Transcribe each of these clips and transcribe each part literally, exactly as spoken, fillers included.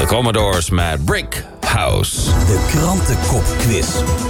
Commodores met Brick House. De krantenkopquiz.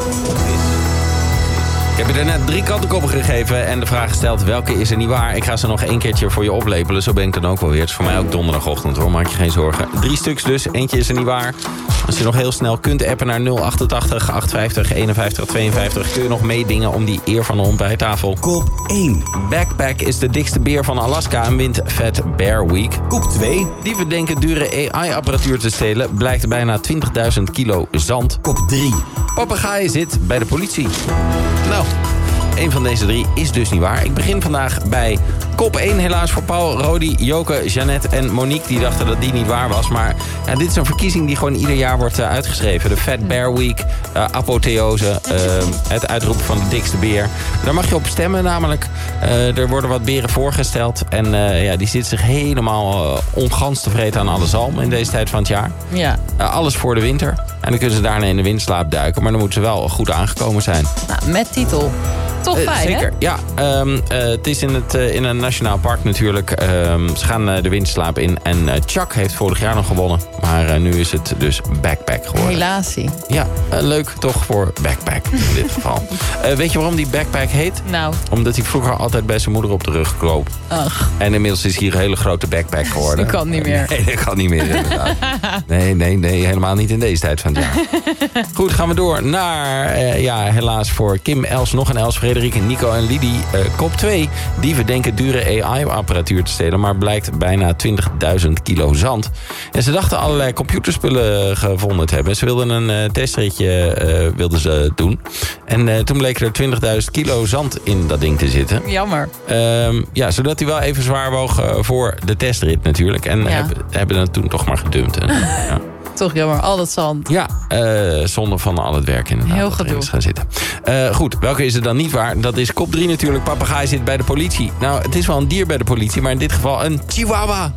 Ik heb je er net drie krantenkoppen gegeven en de vraag gesteld welke is er niet waar. Ik ga ze nog één keertje voor je oplepelen. Zo ben ik dan ook wel weer. Het is voor mij ook donderdagochtend hoor, maak je geen zorgen. Drie stuks dus, eentje is er niet waar. Als je nog heel snel kunt appen naar nul achtentachtig achtenvijftig eenenvijftig tweeënvijftig... kun je nog meedingen om die eer van de ontbijttafel. Kop één. Backpack is de dikste beer van Alaska en wint Fat Bear Week. Kop twee. Dieven denken dure A I-apparatuur te stelen. Blijkt bijna twintigduizend kilo zand. Kop drie. Papegaai zit bij de politie. Nou, een van deze drie is dus niet waar. Ik begin vandaag bij kop één helaas voor Paul, Rodi, Joke, Jeannette en Monique. Die dachten dat die niet waar was. Maar ja, dit is een verkiezing die gewoon ieder jaar wordt uh, uitgeschreven. De Fat Bear Week, uh, apotheose, uh, het uitroepen van de dikste beer. Daar mag je op stemmen namelijk. Uh, er worden wat beren voorgesteld. En uh, ja, die zitten zich helemaal uh, ongans te vreten aan alle zalm in deze tijd van het jaar. Ja. Uh, alles voor de winter. En dan kunnen ze daarna in de windslaap duiken. Maar dan moeten ze wel goed aangekomen zijn. Nou, met titel. Toch Uh, fijn, zeker, hè? ja. Um, uh, het is in, het, uh, in een nationaal park natuurlijk. Um, ze gaan uh, de windslaap in. En uh, Chuck heeft vorig jaar nog gewonnen. Maar uh, nu is het dus Backpack geworden. Helaasie. Ja, uh, leuk toch voor Backpack in dit geval. Uh, weet je waarom die Backpack heet? Nou. Omdat hij vroeger altijd bij zijn moeder op de rug kroop. Ach. En inmiddels is hier een hele grote backpack geworden. Dat kan niet meer. Nee, dat kan niet meer inderdaad. Nee, nee, nee, helemaal niet in deze tijd van het jaar. Goed, gaan we door naar, uh, ja, helaas voor Kim, Els, nog een Els, Frederik, Nico en Lidie. Uh, kop twee. Dieven denken dure A I-apparatuur te stelen, maar blijkt bijna twintigduizend kilo zand. En ze dachten allerlei computerspullen gevonden te hebben. Ze wilden een uh, testritje uh, wilden ze doen. En uh, toen bleek er twintigduizend kilo zand in dat ding te zitten. Jammer. Um, ja, zodat hij wel even zwaar woog uh, voor de testrit natuurlijk. En Ja. hebben, hebben het toen toch maar gedumpt. En, ja. Toch jammer, al dat zand. Ja, uh, zonder van al het werk inderdaad. Heel dat erin gedoe. is gaan zitten. Uh, goed, welke is er dan niet waar? Dat is kop drie natuurlijk. Papegaai zit bij de politie. Nou, het is wel een dier bij de politie, maar in dit geval een chihuahua.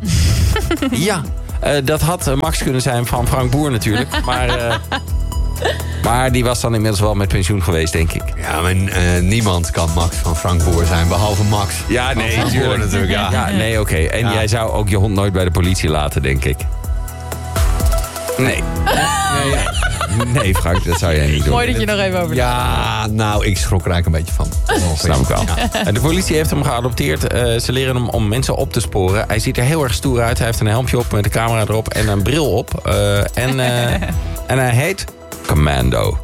Ja, uh, dat had Max kunnen zijn van Frank Boer natuurlijk. Maar, uh, maar die was dan inmiddels wel met pensioen geweest, denk ik. Ja, maar uh, niemand kan Max van Frank Boer zijn, behalve Max. Ja, nee, Van Boer natuurlijk. Ja. Ja, nee, oké. Okay. En Ja. jij zou ook je hond nooit bij de politie laten, denk ik. Nee. Nee, nee Frank, dat zou jij niet doen. Mooi dat je nog even over... Ja, nou, ik schrok er eigenlijk een beetje van. Snap ik wel. Ja. En de politie heeft hem geadopteerd. Uh, ze leren hem om mensen op te sporen. Hij ziet er heel erg stoer uit. Hij heeft een helmpje op met een camera erop en een bril op. Uh, en, uh, en hij heet Commando.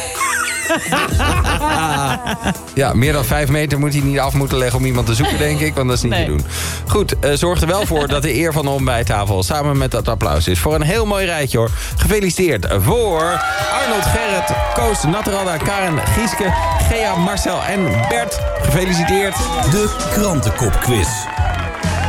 Ja, meer dan vijf meter moet hij niet af moeten leggen om iemand te zoeken, denk ik. Want dat is niet Nee. te doen. Goed, uh, zorg er wel voor dat de eer van de ontbijttafel samen met dat applaus is. Voor een heel mooi rijtje hoor. Gefeliciteerd voor Arnold, Gerrit, Koos, Naturalda, Karen, Gieske, Gea, Marcel en Bert. Gefeliciteerd. De krantenkopquiz.